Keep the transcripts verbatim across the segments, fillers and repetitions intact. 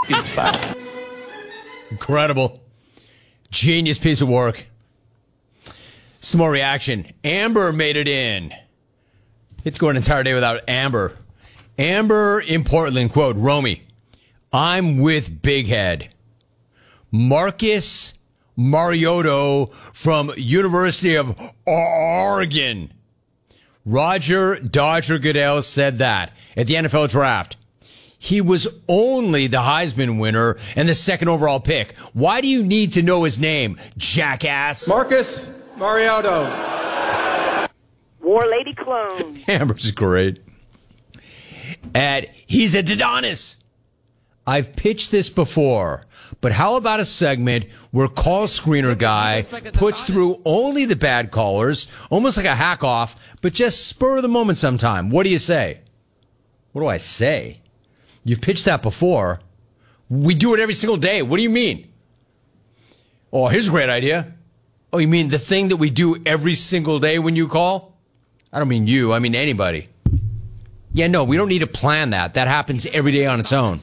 It's fine. Incredible. Genius piece of work. Some more reaction. Amber made it in. It's going an entire day without Amber. Amber in Portland, quote, Romy, I'm with Big Head. Marcus Mariota from University of Oregon. Roger Dodger Goodell said that at the N F L draft. He was only the Heisman winner and the second overall pick. Why do you need to know his name, jackass? Marcus Mariota. War Lady clone. Amber's great. And he's a Dodonis. I've pitched this before, but how about a segment where call screener guy puts through only the bad callers, almost like a hack off, but just spur of the moment sometime? What do you say? What do I say? You've pitched that before. We do it every single day. What do you mean? Oh, here's a great idea. Oh, you mean the thing that we do every single day when you call? I don't mean you. I mean anybody. Yeah, no, we don't need to plan that. That happens every day on its own.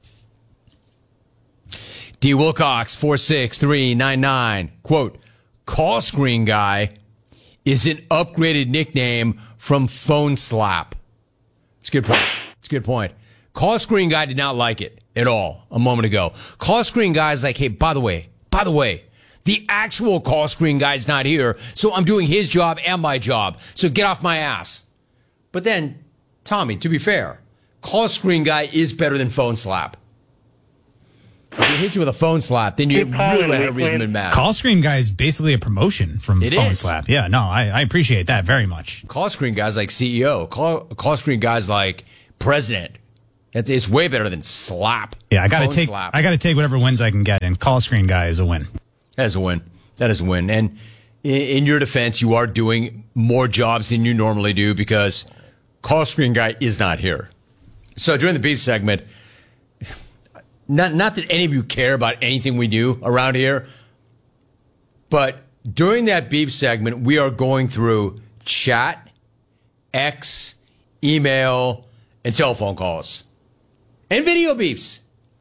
D. Wilcox, four six three nine nine, quote, call screen guy is an upgraded nickname from phone slap. It's a good point. It's a good point. Call screen guy did not like it at all a moment ago. Call screen guy's like, hey, by the way, by the way, the actual call screen guy's not here, so I'm doing his job and my job, so get off my ass. But then, Tommy, to be fair, call screen guy is better than phone slap. If he hit you with a phone slap, then you really have a reason to be mad. Call screen guy is basically a promotion from it phone is. slap. Yeah, no, I, I appreciate that very much. Call screen guys like C E O. Call, call screen guys like president. It's, it's way better than slap. Yeah, I got to Phone take slap. I got to take whatever wins I can get, and call screen guy is a win. That is a win. That is a win. And in, in your defense, you are doing more jobs than you normally do because call screen guy is not here. So during the beef segment, not not that any of you care about anything we do around here, but during that beef segment, we are going through chat, X, email, and telephone calls. And video beefs.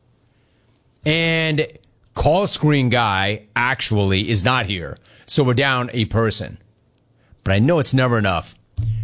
And call screen guy actually is not here. So we're down a person. But I know it's never enough.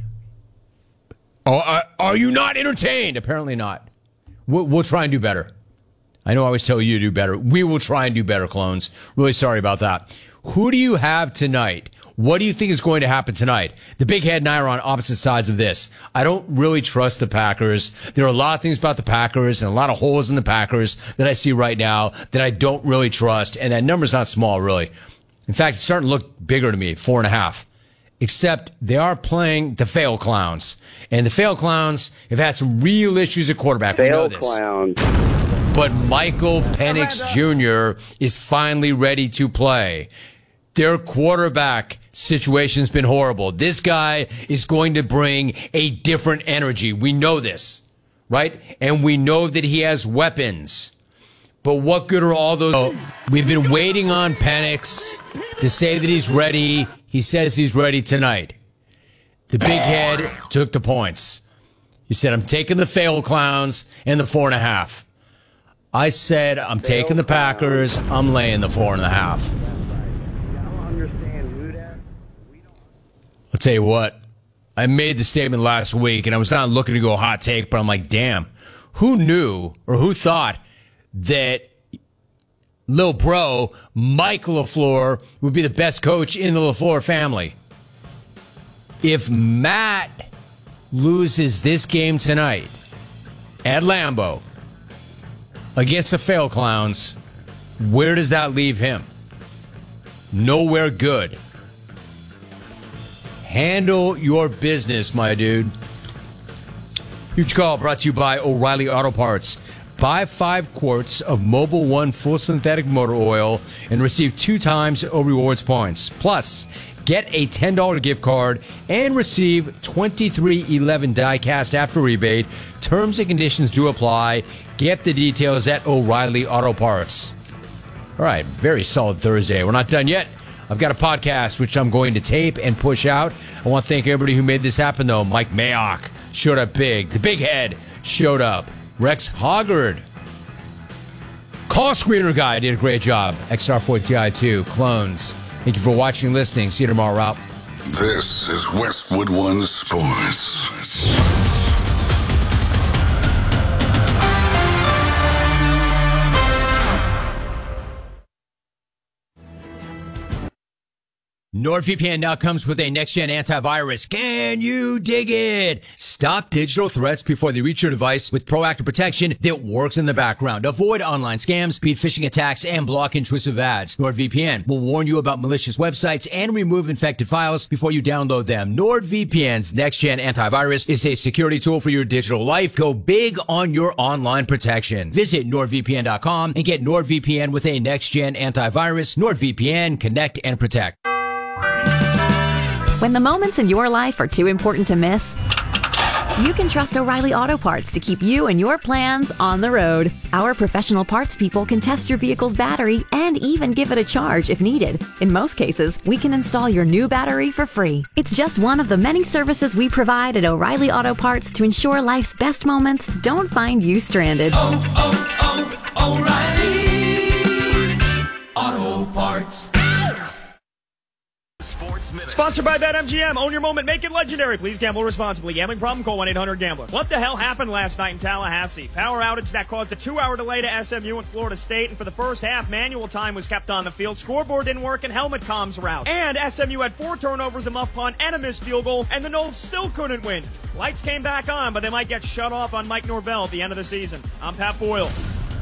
Oh, are, are you not entertained? Apparently not. We'll, we'll try and do better. I know I always tell you to do better. We will try and do better, clones. Really sorry about that. Who do you have tonight? What do you think is going to happen tonight? The Big Head and I are on opposite sides of this. I don't really trust the Packers. There are a lot of things about the Packers and a lot of holes in the Packers that I see right now that I don't really trust. And that number's not small, really. In fact, it's starting to look bigger to me, four and a half. Except they are playing the fail clowns. And the fail clowns have had some real issues at quarterback. Fail we know this. clowns. But Michael Penix Junior is finally ready to play. Their quarterback situation's been horrible. This guy is going to bring a different energy. We know this, right? And we know that he has weapons. But what good are all those? Oh, we've been waiting on Penix to say that he's ready. He says he's ready tonight. The Big Head took the points. He said, I'm taking the fail clowns and the four and a half. I said, I'm fail taking the Packers. Clowns. I'm laying the four and a half. I'll tell you what, I made the statement last week, and I was not looking to go hot take, but I'm like, damn, who knew or who thought that Lil Bro, Mike LaFleur, would be the best coach in the LaFleur family? If Matt loses this game tonight at Lambeau against the Fail Clowns, where does that leave him? Nowhere good. Handle your business, my dude. Huge call brought to you by O'Reilly Auto Parts. Buy five quarts of Mobil One full synthetic motor oil and receive two times O Rewards points. Plus, get a ten dollars gift card and receive twenty-three eleven die-cast after rebate. Terms and conditions do apply. Get the details at O'Reilly Auto Parts. All right, very solid Thursday. We're not done yet. I've got a podcast which I'm going to tape and push out. I want to thank everybody who made this happen, though. Mike Mayock showed up big. The Big Head showed up. Rex Hoggard Call Screener Guy did a great job. X R four T I two, clones. Thank you for watching and listening. See you tomorrow, Rob. This is Westwood One Sports. NordVPN now comes with a next-gen antivirus. Can you dig it? Stop digital threats before they reach your device with proactive protection that works in the background. Avoid online scams, speed phishing attacks, and block intrusive ads. NordVPN will warn you about malicious websites and remove infected files before you download them. NordVPN's next-gen antivirus is a security tool for your digital life. Go big on your online protection. Visit NordVPN dot com and get NordVPN with a next-gen antivirus. NordVPN, connect and protect. When the moments in your life are too important to miss, you can trust O'Reilly Auto Parts to keep you and your plans on the road. Our professional parts people can test your vehicle's battery and even give it a charge if needed. In most cases, we can install your new battery for free. It's just one of the many services we provide at O'Reilly Auto Parts to ensure life's best moments don't find you stranded. Oh, oh, oh, O'Reilly Auto Parts. Sponsored by BetMGM. Own your moment. Make it legendary. Please gamble responsibly. Gambling problem? Call one eight hundred gambler. What the hell happened last night in Tallahassee? Power outage that caused a two-hour delay to S M U and Florida State. And for the first half, manual time was kept on the field. Scoreboard didn't work and helmet comms were out. And S M U had four turnovers, a muff punt, and a missed field goal. And the Noles still couldn't win. Lights came back on, but they might get shut off on Mike Norvell at the end of the season. I'm Pat Boyle.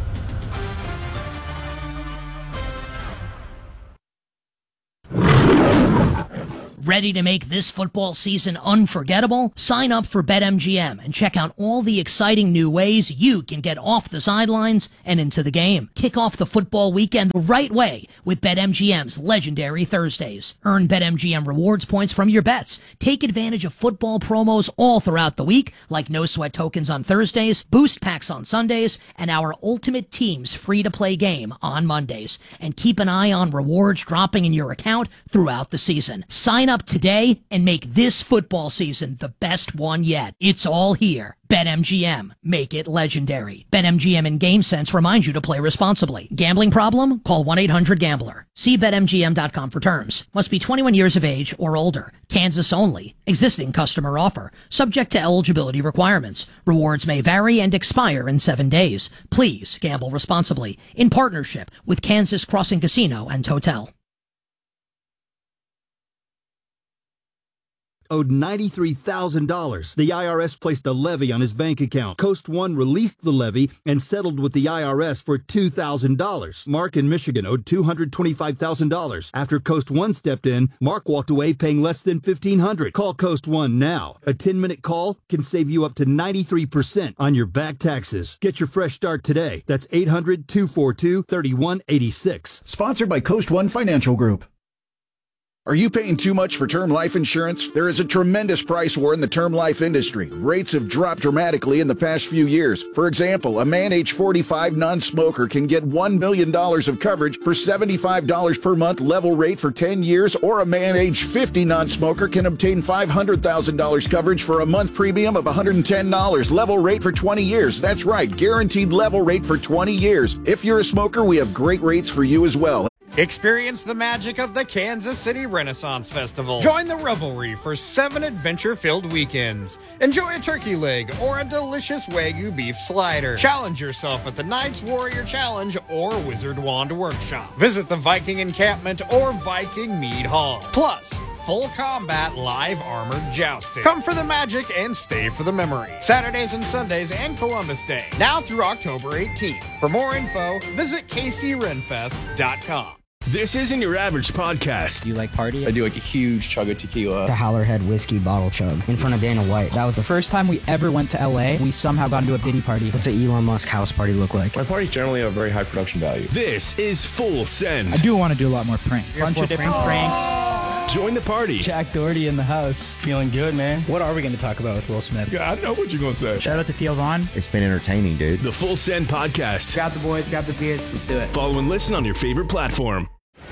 Ready to make this football season unforgettable? Sign up for BetMGM and check out all the exciting new ways you can get off the sidelines and into the game. Kick off the football weekend the right way with BetMGM's legendary Thursdays. Earn BetMGM rewards points from your bets. Take advantage of football promos all throughout the week, like no sweat tokens on Thursdays, boost packs on Sundays, and our Ultimate Teams free-to-play game on Mondays. And keep an eye on rewards dropping in your account throughout the season. Sign up today and make this football season the best one yet. It's all here. BetMGM. Make it legendary. BetMGM and GameSense remind you to play responsibly. Gambling problem? Call one eight hundred gambler. See Bet M G M dot com for terms. Must be twenty-one years of age or older. Kansas only. Existing customer offer. Subject to eligibility requirements. Rewards may vary and expire in seven days. Please gamble responsibly. In partnership with Kansas Crossing Casino and Hotel. Owed ninety-three thousand dollars. The I R S placed a levy on his bank account. Coast One released the levy and settled with the I R S for two thousand dollars. Mark in Michigan owed two hundred twenty-five thousand dollars. After Coast One stepped in, Mark walked away paying less than fifteen hundred dollars. Call Coast One now. A ten-minute call can save you up to ninety-three percent on your back taxes. Get your fresh start today. That's eight hundred, two four two, three one eight six. Sponsored by Coast One Financial Group. Are you paying too much for term life insurance? There is a tremendous price war in the term life industry. Rates have dropped dramatically in the past few years. For example, a man age forty-five non-smoker can get one million dollars of coverage for seventy-five dollars per month level rate for ten years, or a man age fifty non-smoker can obtain five hundred thousand dollars coverage for a month premium of one hundred ten dollars level rate for twenty years. That's right, guaranteed level rate for twenty years. If you're a smoker, we have great rates for you as well. Experience the magic of the Kansas City Renaissance Festival. Join the revelry for seven adventure-filled weekends. Enjoy a turkey leg or a delicious Wagyu beef slider. Challenge yourself at the Knights Warrior Challenge or Wizard Wand Workshop. Visit the Viking Encampment or Viking Mead Hall. Plus, full combat live armored jousting. Come for the magic and stay for the memory. Saturdays and Sundays and Columbus Day. Now through October eighteenth. For more info, visit K C Renfest dot com. This isn't your average podcast. Do you like party? I do like a huge chug of tequila. The Howlerhead whiskey bottle chug in front of Dana White. That was the first time we ever went to L A. We somehow got into a Diddy party. What's an Elon Musk house party look like? My parties generally have a very high production value. This is Full Send. I do want to do a lot more pranks. A bunch of different pranks. Join the party. Jack Doherty in the house. Feeling good, man. What are we going to talk about with Will Smith? Yeah, I know what you're going to say. Shout out to Theo Vaughn. It's been entertaining, dude. The Full Send Podcast. Grab the boys, grab the beers. Let's do it. Follow and listen on your favorite platform.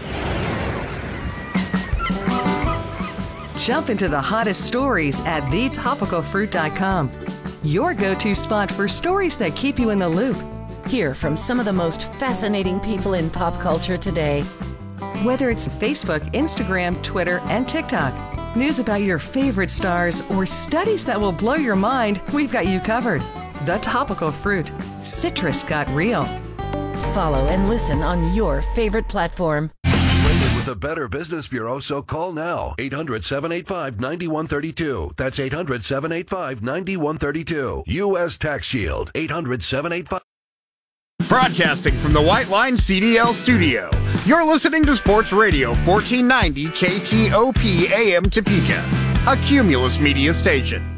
Jump into the hottest stories at the topical fruit dot com. Your go-to spot for stories that keep you in the loop. Hear from some of the most fascinating people in pop culture today. Whether it's Facebook, Instagram, Twitter, and TikTok, news about your favorite stars, or studies that will blow your mind, we've got you covered. The Topical Fruit. Citrus got real. Follow and listen on your favorite platform. Rated with the Better Business Bureau, so call now. eight hundred, seven eight five, nine one three two. That's eight hundred, seven eight five, nine one three two. U S Tax Shield. eight hundred, seven eight five. Broadcasting from the White Line C D L studio, you're listening to Sports Radio fourteen ninety K T O P A M Topeka, a Cumulus Media station.